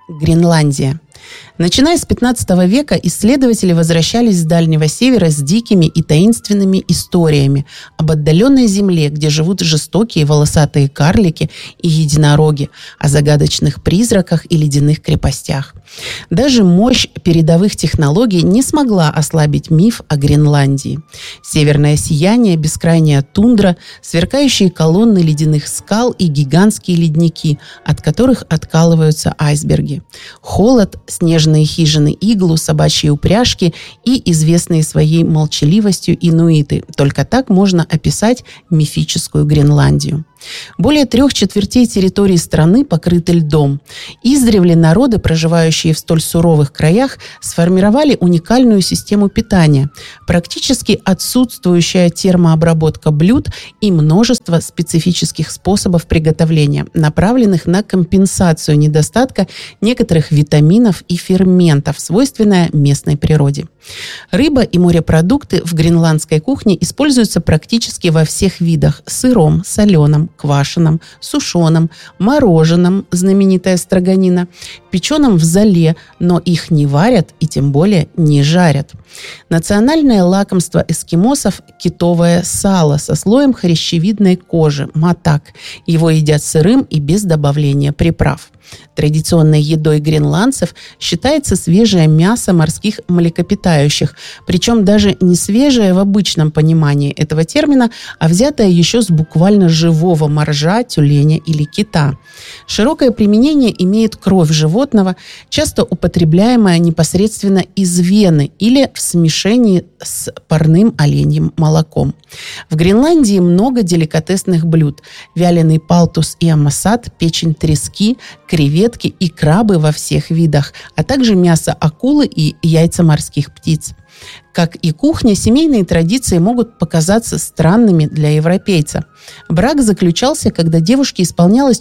Гренландия. Начиная с 15 века исследователи возвращались с Дальнего Севера с дикими и таинственными историями об отдаленной земле, где живут жестокие волосатые карлики и единороги, о загадочных призраках и ледяных крепостях. Даже мощь передовых технологий не смогла ослабить миф о Гренландии. Северное сияние, бескрайняя тундра, сверкающие колонны ледяных скал и гигантские ледники, от которых откалываются айсберги. Холод, снежные хижины-иглу, собачьи упряжки и известные своей молчаливостью инуиты. Только так можно описать мифическую Гренландию. Более 3/4 территории страны покрыты льдом. Издревле народы, проживающие в столь суровых краях, сформировали уникальную систему питания, практически отсутствующая термообработка блюд и множество специфических способов приготовления, направленных на компенсацию недостатка некоторых витаминов и ферментов, свойственная местной природе. Рыба и морепродукты в гренландской кухне используются практически во всех видах: сыром, соленом, квашеном, сушеном, мороженом, знаменитая строганина, печеном в золе, но их не варят и тем более не жарят. Национальное лакомство эскимосов – китовое сало со слоем хрящевидной кожи – матак. Его едят сырым и без добавления приправ. Традиционной едой гренландцев считается свежее мясо морских млекопитающих, причем даже не свежее в обычном понимании этого термина, а взятое еще с буквально живого моржа, тюленя или кита. Широкое применение имеет кровь животного, часто употребляемая непосредственно из вены или в смешении с парным оленьим молоком. В Гренландии много деликатесных блюд: вяленый палтус и амасат, печень трески, креветки и крабы во всех видах, а также мясо акулы и яйца морских птиц. Как и кухня, семейные традиции могут показаться странными для европейца. Брак заключался, когда девушке исполнялось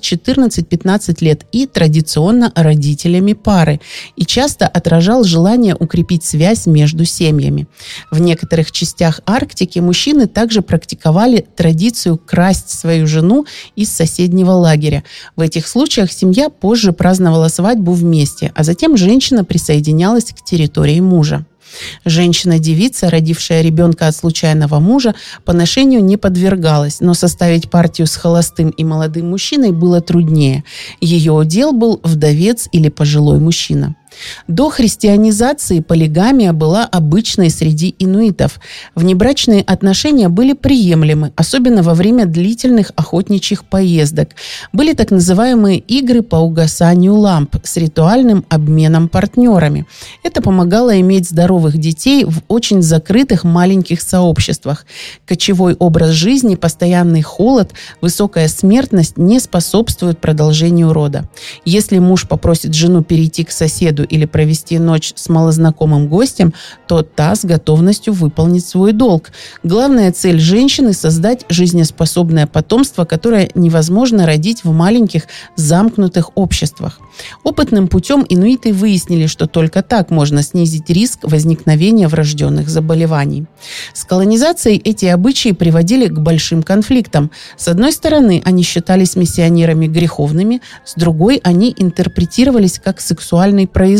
14-15 лет, и традиционно родителями пары, и часто отражал желание укрепить связь между семьями. В некоторых частях Арктики мужчины также практиковали традицию красть свою жену из соседнего лагеря. В этих случаях семья позже праздновала свадьбу вместе, а затем женщина присоединялась к территории мужа. Женщина-девица, родившая ребенка от случайного мужа, поношению не подвергалась, но составить партию с холостым и молодым мужчиной было труднее. Ее удел был вдовец или пожилой мужчина. До христианизации полигамия была обычной среди инуитов. Внебрачные отношения были приемлемы, особенно во время длительных охотничьих поездок. Были так называемые игры по угасанию ламп с ритуальным обменом партнерами. Это помогало иметь здоровых детей в очень закрытых маленьких сообществах. Кочевой образ жизни, постоянный холод, высокая смертность не способствуют продолжению рода. Если муж попросит жену перейти к соседу или провести ночь с малознакомым гостем, то та с готовностью выполнит свой долг. Главная цель женщины – создать жизнеспособное потомство, которое невозможно родить в маленьких замкнутых обществах. Опытным путем инуиты выяснили, что только так можно снизить риск возникновения врожденных заболеваний. С колонизацией эти обычаи приводили к большим конфликтам. С одной стороны, они считались миссионерами греховными, с другой, они интерпретировались как сексуальный произвол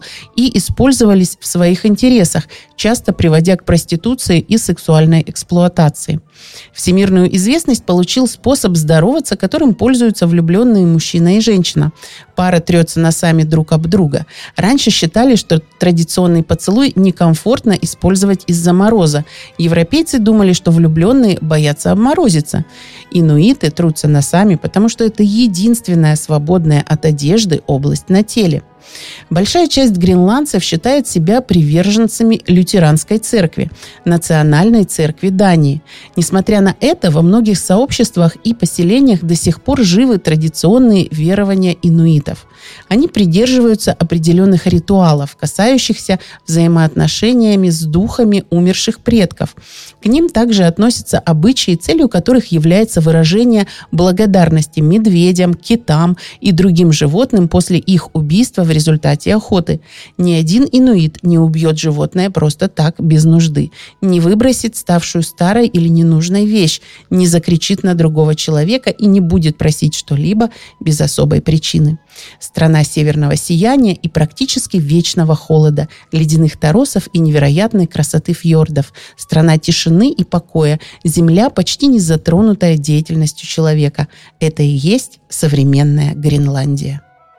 и использовались в своих интересах, часто приводя к проституции и сексуальной эксплуатации. Всемирную известность получил способ здороваться, которым пользуются влюбленные мужчина и женщина. Пара трется носами друг об друга. Раньше считали, что традиционный поцелуй некомфортно использовать из-за мороза. Европейцы думали, что влюбленные боятся обморозиться. Инуиты трутся носами, потому что это единственная свободная от одежды область на теле. Большая часть гренландцев считает себя приверженцами лютеранской церкви, национальной церкви Дании. Несмотря на это, во многих сообществах и поселениях до сих пор живы традиционные верования инуитов. Они придерживаются определенных ритуалов, касающихся взаимоотношениями с духами умерших предков. К ним также относятся обычаи, целью которых является выражение благодарности медведям, китам и другим животным после их убийства в результате охоты. Ни один инуит не убьет животное просто так, без нужды, не выбросит ставшую старой или ненужной вещь, не закричит на другого человека и не будет просить что-либо без особой причины. Страна северного сияния и практически вечного холода, ледяных торосов и невероятной красоты фьордов. Страна тишины и покоя, земля, почти не затронутая деятельностью человека. Это и есть современная Гренландия.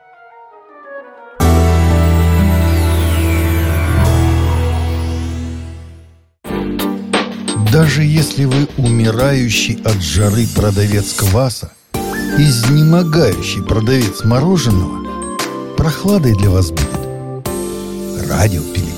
Даже если вы умирающий от жары продавец кваса, изнемогающий продавец мороженого, прохладой для вас будет радио Пилигрим.